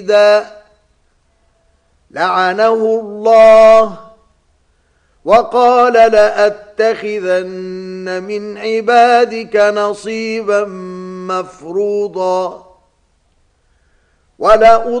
لعنه الله وقال لأتخذن من عبادك نصيبا مفروضا